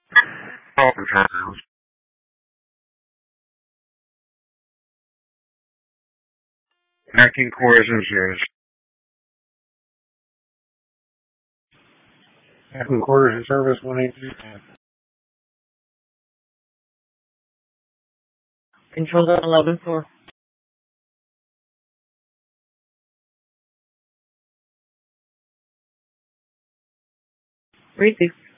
Oftentimes. Connecting core insurance. Connecting quarters and service 183. Control 11-4. Receive.